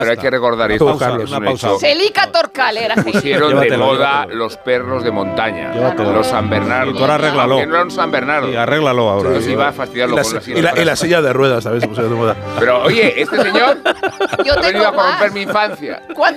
Pero hay que recordar esto. Celica Torcal era genial. Pusieron de moda los perros de montaña. Los San Bernardo. Ahora arréglalo. Que no eran San Bernardo. Sí, arréglalo ahora. Nos iba a fastidiarlo con la silla. Y la silla de ruedas, ¿sabes? Se pusieron de moda. Pero oye, este señor Yo ha venido tengo a corromper más. mi infancia.